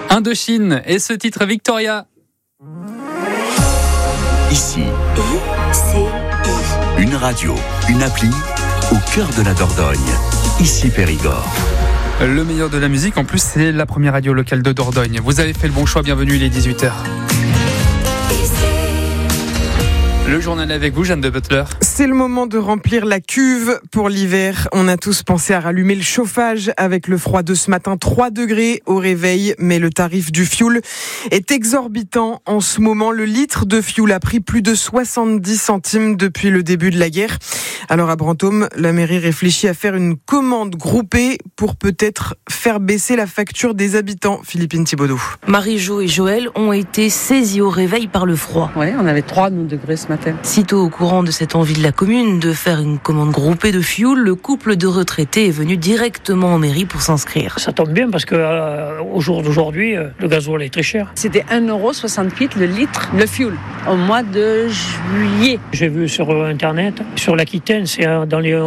Indochine et ce titre Victoria. Ici, une radio, une appli au cœur de la Dordogne. Ici Périgord. Le meilleur de la musique, en plus c'est la première radio locale de Dordogne. Vous avez fait le bon choix, bienvenue, il est 18h. Le journal avec vous, Jeanne de Butler. C'est le moment de remplir la cuve pour l'hiver. On a tous pensé à rallumer le chauffage avec le froid de ce matin, 3 degrés au réveil. Mais le tarif du fioul est exorbitant en ce moment. Le litre de fioul a pris plus de 70 centimes depuis le début de la guerre. Alors à Brantôme, la mairie réfléchit à faire une commande groupée pour peut-être faire baisser la facture des habitants. Philippine Thibaudot. Marie-Jo et Joël ont été saisis au réveil par le froid. Oui, on avait 3 degrés ce matin. Sitôt au courant de cette envie de la commune de faire une commande groupée de fioul, le couple de retraités est venu directement en mairie pour s'inscrire. Ça tombe bien parce que au jour d'aujourd'hui, le gasoil est très cher. C'était 1,68 € le litre le fioul au mois de juillet. J'ai vu sur Internet, sur l'Aquitaine, c'est dans les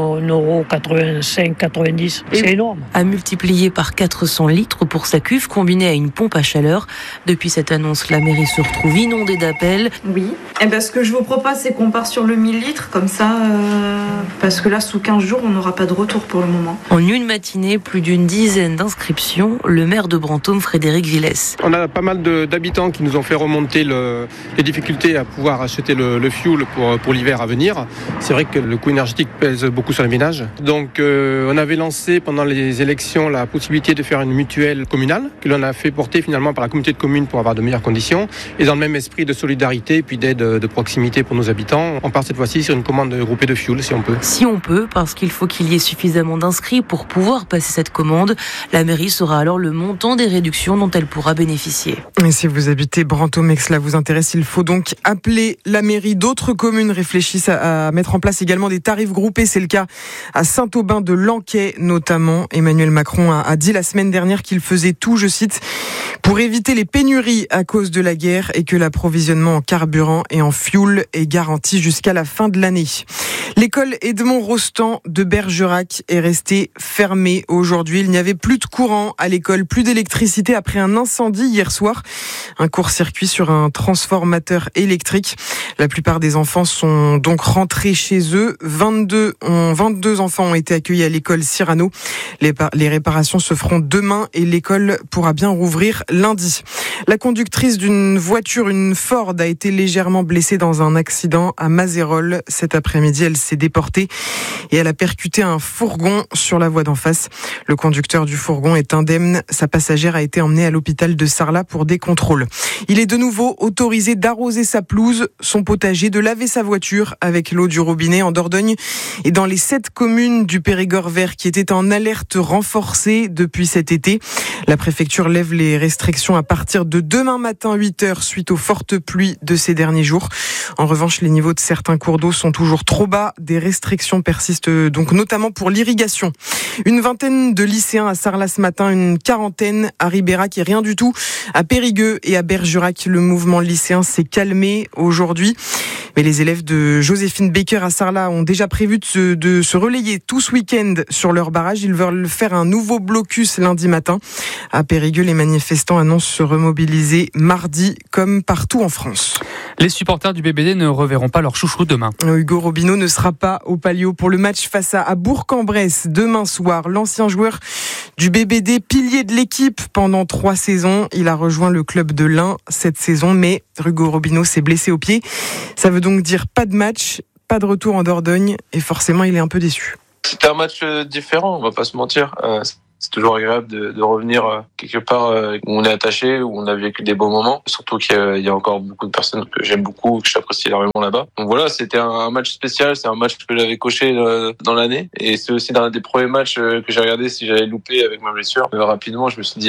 1,85 €, 90. C'est énorme. À multiplier par 400 litres pour sa cuve combinée à une pompe à chaleur. Depuis cette annonce, la mairie se retrouve inondée d'appels. Oui. Ce que je vous propose, c'est qu'on part sur le 1000 litres, comme ça, parce que là, sous 15 jours, on n'aura pas de retour pour le moment. En une matinée, plus d'une dizaine d'inscriptions. Le maire de Brantôme, Frédéric Villès. On a pas mal d'habitants qui nous ont fait remonter les difficultés à pouvoir acheter le fioul pour l'hiver à venir. C'est vrai que le coût énergétique pèse beaucoup sur les ménages. Donc, on avait lancé pendant les élections la possibilité de faire une mutuelle communale, que l'on a fait porter finalement par la communauté de communes pour avoir de meilleures conditions. Et dans le même esprit de solidarité et puis d'aide de proximité pour nos habitants, on part cette fois-ci sur une commande groupée de fioul, si on peut. Si on peut, parce qu'il faut qu'il y ait suffisamment d'inscrits pour pouvoir passer cette commande. La mairie saura alors le montant des réductions dont elle pourra bénéficier. Et si vous habitez Brantôme et que cela vous intéresse, il faut donc appeler la mairie. D'autres communes réfléchissent à mettre en place également des tarifs groupés. C'est le cas à Saint-Aubin de Lanquet notamment. Emmanuel Macron a dit la semaine dernière qu'il faisait tout, je cite, pour éviter les pénuries à cause de la guerre et que l'approvisionnement en carburant et en fioul est garanti jusqu'à la fin de l'année. L'école Edmond Rostand de Bergerac est restée fermée aujourd'hui. Il n'y avait plus de courant à l'école, plus d'électricité après un incendie hier soir. Un court-circuit sur un transformateur électrique. La plupart des enfants sont donc rentrés chez eux. 22 enfants ont été accueillis à l'école Cyrano. Les réparations se feront demain et l'école pourra bien rouvrir lundi. La conductrice d'une voiture, une Ford, a été légèrement blessée dans un accident à Mazérolles. Cet après-midi, elle s'est déportée et elle a percuté un fourgon sur la voie d'en face. Le conducteur du fourgon est indemne. Sa passagère a été emmenée à l'hôpital de Sarlat pour des contrôles. Il est de nouveau autorisé d'arroser sa pelouse, son potager, de laver sa voiture avec l'eau du robinet en Dordogne et dans les 7 communes du Périgord vert qui étaient en alerte renforcée depuis cet été. La préfecture lève les restrictions à partir de demain matin 8h suite aux fortes pluies de ces derniers jours. En revanche, les niveaux de certains cours d'eau sont toujours trop bas. Des restrictions persistent donc notamment pour l'irrigation. Une vingtaine de lycéens à Sarlat ce matin, une quarantaine à Ribérac et rien du tout à Périgueux et à Bergerac. Le mouvement lycéen s'est calmé aujourd'hui. Mais les élèves de Joséphine Baker à Sarlat ont déjà prévu de se relayer tout ce week-end sur leur barrage. Ils veulent faire un nouveau blocus lundi matin. À Périgueux, les manifestants annoncent se remobiliser mardi comme partout en France. Les supporters du BBD ne reverront pas leur chouchou demain. Hugo Robineau ne sera pas au Palio pour le match face à Bourg-en-Bresse demain soir. L'ancien joueur du BBD, pilier de l'équipe pendant 3 saisons. Il a rejoint le club de l'Ain cette saison, mais Hugo Robineau s'est blessé au pied. Ça veut donc dire pas de match, pas de retour en Dordogne et forcément il est un peu déçu. C'était un match différent, on va pas se mentir. C'est toujours agréable de revenir quelque part où on est attaché, où on a vécu des beaux moments. Surtout qu'il y a encore beaucoup de personnes que j'aime beaucoup, que j'apprécie énormément là-bas. Donc voilà, c'était un match spécial, c'est un match que j'avais coché dans l'année. Et c'est aussi l'un des premiers matchs que j'ai regardé si j'avais loupé avec ma blessure. Rapidement, je me suis dit,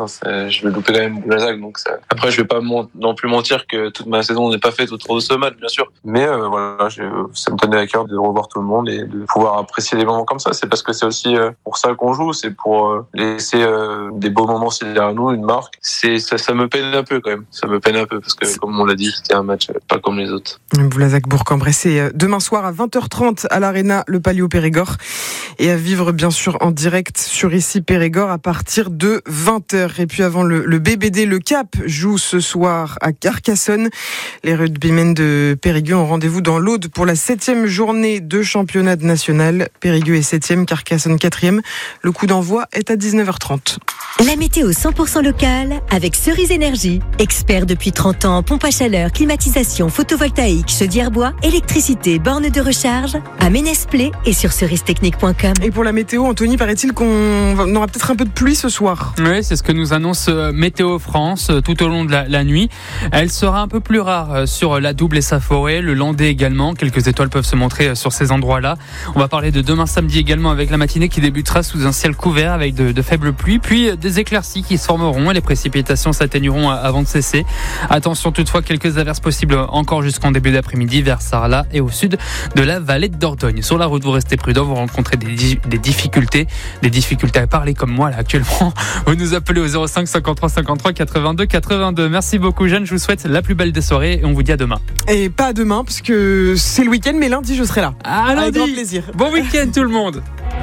je vais louper quand même Blazak. Donc ça... Après, je vais pas non plus mentir que toute ma saison n'est pas faite autour de ce match, bien sûr. Mais voilà, ça me tenait à cœur de revoir tout le monde et de pouvoir apprécier des moments comme ça. C'est parce que c'est aussi pour ça qu'on joue, c'est pour pour laisser des beaux moments derrière nous, une marque. Ça me peine un peu quand même. Ça me peine un peu parce que, comme on l'a dit, c'était un match pas comme les autres. Boulazac Bourg-en-Bresse, c'est demain soir à 20h30 à l'Arena Le Palio Périgord et à vivre bien sûr en direct sur ici Périgord à partir de 20h. Et puis avant le BBD, le Cap joue ce soir à Carcassonne. Les rugbymen de Périgueux ont rendez-vous dans l'Aude pour la 7e journée de championnat national. Périgueux est 7e, Carcassonne 4e. Le coup d'envoi est à 19h30. La météo 100% locale avec Cerise Énergie. Expert depuis 30 ans en pompe à chaleur, climatisation, photovoltaïque, chaudière bois, électricité, borne de recharge, à Ménès-Plé et sur cerise-technique.com. Et pour la météo, Anthony, paraît-il qu'on aura peut-être un peu de pluie ce soir. Oui, c'est ce que nous annonce Météo France tout au long de la nuit. Elle sera un peu plus rare sur la Double et sa forêt, le Landais également. Quelques étoiles peuvent se montrer sur ces endroits-là. On va parler de demain samedi également avec la matinée qui débutera sous un ciel couvert avec de faibles pluies, puis des éclaircies qui se formeront et les précipitations s'atténueront avant de cesser. Attention toutefois, quelques averses possibles encore jusqu'en début d'après-midi vers Sarlat et au sud de la vallée de Dordogne. Sur la route, vous restez prudents, vous rencontrez des difficultés à parler comme moi là actuellement. Vous nous appelez au 05 53 53 82 82. Merci beaucoup Jeanne, je vous souhaite la plus belle des soirées et on vous dit à demain. Et pas à demain parce que c'est le week-end, mais lundi je serai là. Avec grand plaisir. Bon week-end tout le monde.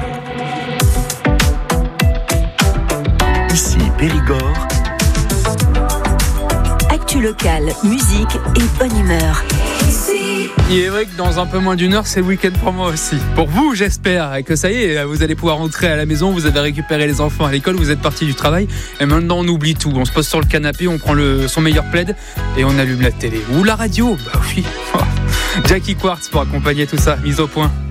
Ici Périgord. Actu locale, musique et bonne humeur. Il est vrai que dans un peu moins d'une heure, c'est le week-end pour moi aussi. Pour vous, j'espère que ça y est, vous allez pouvoir rentrer à la maison, vous avez récupéré les enfants à l'école, vous êtes partis du travail, et maintenant on oublie tout. On se pose sur le canapé, on prend son meilleur plaid, et on allume la télé. Ou la radio, bah oui. Jackie Quartz pour accompagner tout ça, mise au point.